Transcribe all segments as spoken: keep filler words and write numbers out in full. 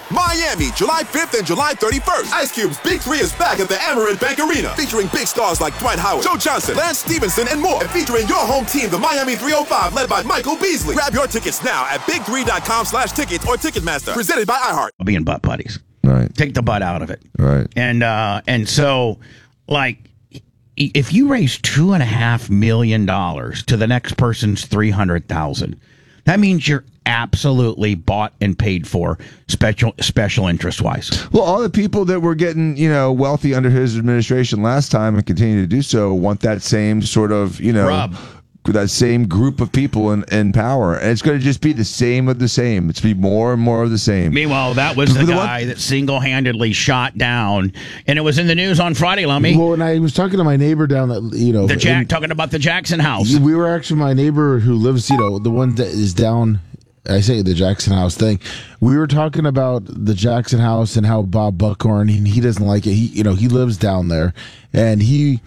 Miami, July fifth and July thirty-first. Ice Cube's Big Three is back at the Amerant Bank Arena, featuring big stars like Dwight Howard, Joe Johnson, Lance Stevenson, and more. And featuring your home team, the Miami three oh five, led by Michael Beasley. Grab your tickets now at big three dot com slash tickets or Ticketmaster. Presented by iHeart. Being butt buddies. Right. Take the butt out of it. Right. And uh, and so, like, if you raise two and a half million dollars to the next person's three hundred thousand, that means you're absolutely bought and paid for, special special interest wise. Well, all the people that were getting, you know, wealthy under his administration last time and continue to do so want that same sort of, you know, Rub. that same group of people in, in power. And it's going to just be the same of the same. It's going to be more and more of the same. Meanwhile, that was the, the guy one- that single-handedly shot down, and it was in the news on Friday, Lummy. Well, and I was talking to my neighbor down at, you know, the Jack, in, talking about the Jackson House. We were actually, my neighbor who lives, you know, the one that is down, I say the Jackson House thing. We were talking about the Jackson House and how Bob Buckhorn, he, he doesn't like it. He, you know, he lives down there, and he.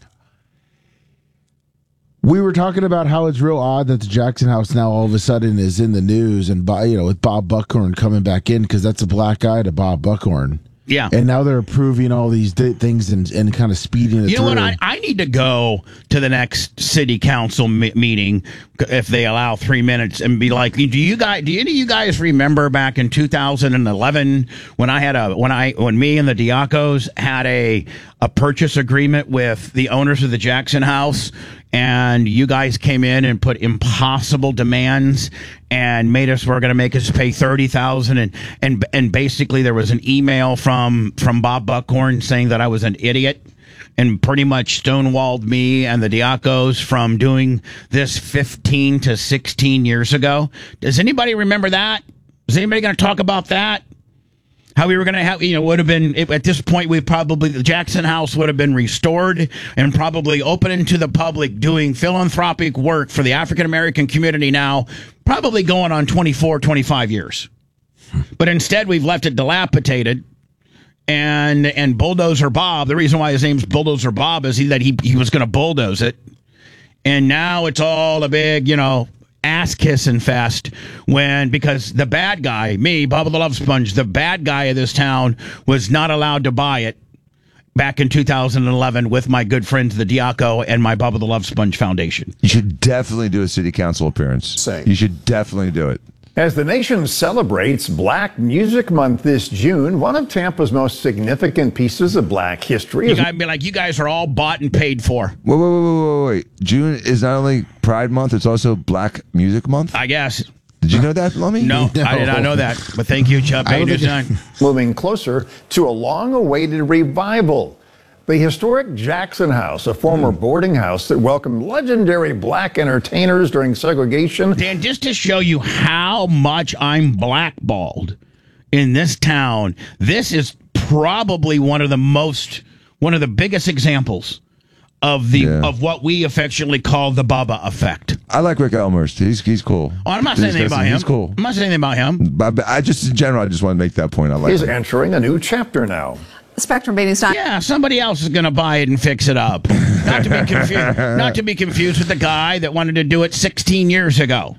We were talking about how it's real odd that the Jackson House now all of a sudden is in the news, and you know, with Bob Buckhorn coming back in, because that's a black eye to Bob Buckhorn. Yeah. And now they're approving all these di- things and, and kind of speeding it you know through. what? I, I need to go to the next city council me- meeting if they allow three minutes and be like, do you guys, do any of you guys remember back in two thousand eleven when I had a, when I, when me and the Diacos had a, a purchase agreement with the owners of the Jackson House, and you guys came in and put impossible demands and made us, we're going to make us pay thirty thousand dollars, and, and, and basically there was an email from, from Bob Buckhorn saying that I was an idiot, and pretty much stonewalled me and the Diacos from doing this fifteen to sixteen years ago. Does anybody remember that? Is anybody going to talk about that? How we were going to have, you know, would have been, at this point, we probably, the Jackson House would have been restored and probably open to the public, doing philanthropic work for the African-American community now, probably going on twenty-four, twenty-five years. But instead, we've left it dilapidated. And and Bulldozer Bob, the reason why his name's Bulldozer Bob is he, that he, he was going to bulldoze it. And now it's all a big, you know, ass-kissing fest when, because the bad guy, me, Bubba the Love Sponge, the bad guy of this town was not allowed to buy it back in two thousand eleven with my good friends, the Diaco, and my Bubba the Love Sponge Foundation. You should definitely do a city council appearance. Same. You should definitely do it. As the nation celebrates Black Music Month this June, one of Tampa's most significant pieces of Black history You is... gotta be like, you guys are all bought and paid for. Wait, wait, wait, wait, wait, wait. June is not only Pride Month, it's also Black Music Month? I guess. Did you know that, Lummy? No, No. I did not know that. But thank you, Chubb. I don't News think nine. moving closer to a long-awaited revival. The historic Jackson House, a former boarding house that welcomed legendary Black entertainers during segregation. Dan, just to show you how much I'm blackballed in this town, this is probably one of the most, one of the biggest examples of the Yeah. of what we affectionately call the Bubba effect. I like Rick Elmhurst. He's he's cool. Oh, I'm not saying He's- anything about him. He's cool. I'm not saying anything about him. But, but I just, in general, I just want to make that point. I like Is him. entering a new chapter now. Spectrum Media Time. Yeah, somebody else is going to buy it and fix it up. Not to be confused. Not to be confused with the guy that wanted to do it sixteen years ago.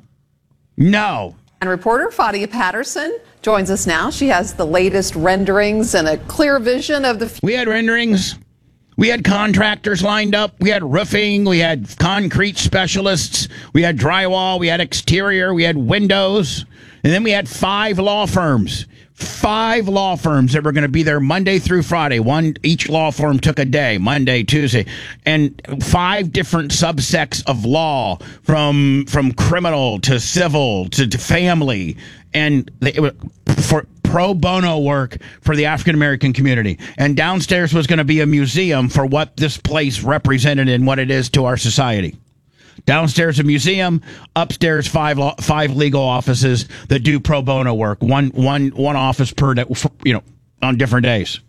No. And reporter Fadia Patterson joins us now. She has the latest renderings and a clear vision of the. We had renderings. We had contractors lined up. We had roofing. We had concrete specialists. We had drywall. We had exterior. We had windows. And then we had five law firms. Five law firms that were going to be there Monday through Friday. One, each law firm took a day, Monday, Tuesday, and five different subsects of law, from from criminal to civil to, to family, and they, it was for pro bono work for the African American community. And downstairs was going to be a museum for what this place represented and what it is to our society. Downstairs a museum, upstairs five law, five legal offices that do pro bono work. One one one office per day, you know, on different days.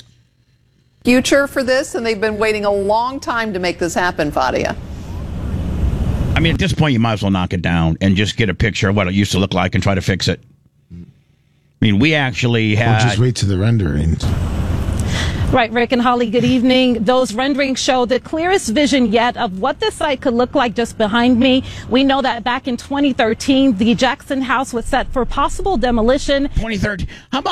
Future for this, and they've been waiting a long time to make this happen, Fadia. I mean, at this point, you might as well knock it down and just get a picture of what it used to look like and try to fix it. I mean, we actually had. Or just wait to the renderings. Right, Rick and Holly, good evening. Those renderings show the clearest vision yet of what this site could look like just behind me. We know that back in twenty thirteen, the Jackson House was set for possible demolition. twenty thirteen. How about